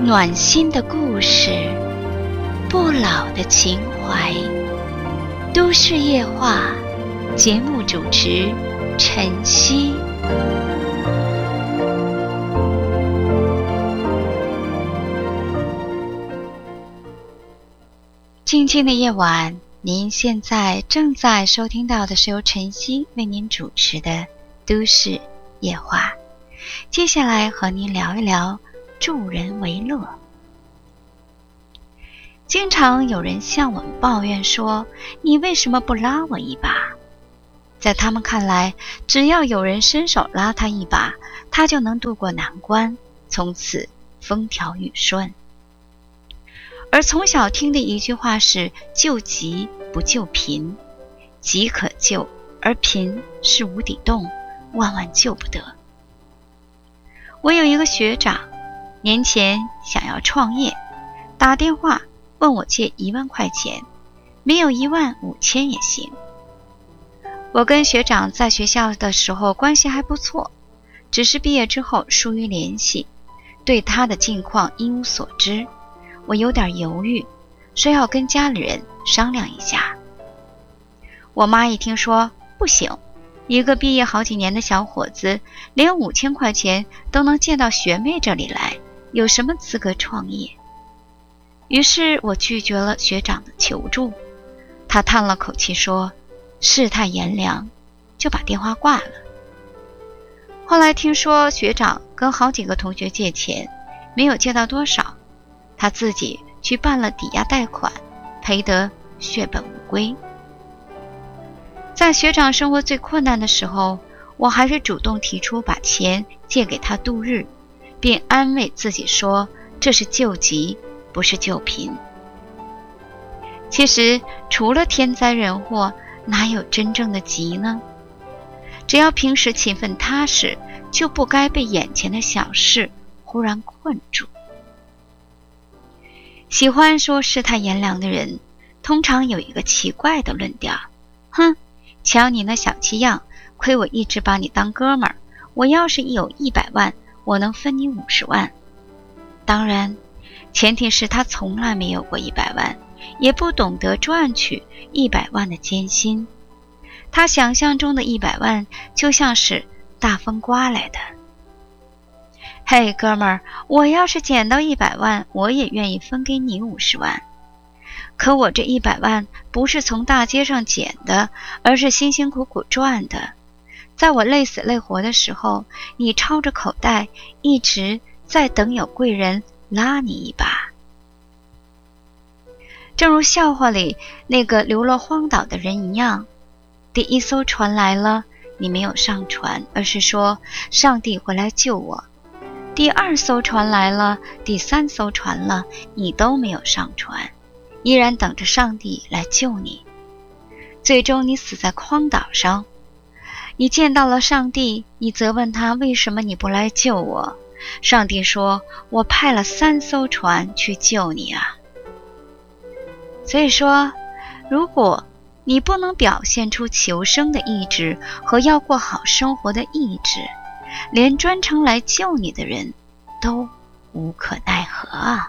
暖心的故事，不老的情怀。都市夜话，节目主持晨曦。静静的夜晚，您现在正在收听到的是由晨曦为您主持的都市夜话。接下来和您聊一聊助人为乐。经常有人向我们抱怨说，你为什么不拉我一把？在他们看来，只要有人伸手拉他一把，他就能渡过难关，从此风调雨顺。而从小听的一句话是，救急不救贫，急可救，而贫是无底洞，万万救不得。我有一个学长，年前想要创业，打电话问我借1万块钱，没有15000也行。我跟学长在学校的时候关系还不错，只是毕业之后疏于联系，对他的近况一无所知。我有点犹豫，说要跟家里人商量一下。我妈一听说不行，一个毕业好几年的小伙子，连5000块钱都能借到学妹这里来，有什么资格创业？于是我拒绝了学长的求助。他叹了口气说，世态炎凉，就把电话挂了。后来听说学长跟好几个同学借钱，没有借到多少，他自己去办了抵押贷款，赔得血本无归。在学长生活最困难的时候，我还是主动提出把钱借给他度日，并安慰自己说，这是救急，不是救贫。其实除了天灾人祸，哪有真正的急呢？只要平时勤奋踏实，就不该被眼前的小事忽然困住。喜欢说世态炎凉的人，通常有一个奇怪的论调，哼，瞧你那小气样，亏我一直把你当哥们儿，我要是有100万，我能分你50万。当然，前提是他从来没有过100万，也不懂得赚取100万的艰辛。他想象中的100万就像是大风刮来的。嘿，哥们儿，我要是捡到100万，我也愿意分给你50万。可我这100万不是从大街上捡的，而是辛辛苦苦赚的。在我累死累活的时候，你抄着口袋，一直在等有贵人拉你一把。正如笑话里那个流落荒岛的人一样，第1艘船来了，你没有上船，而是说上帝会来救我。第2艘船来了，第3艘船了，你都没有上船，依然等着上帝来救你。最终你死在荒岛上，你见到了上帝，你责问他为什么你不来救我？上帝说，我派了3艘船去救你啊。所以说，如果你不能表现出求生的意志和要过好生活的意志，连专程来救你的人都无可奈何啊。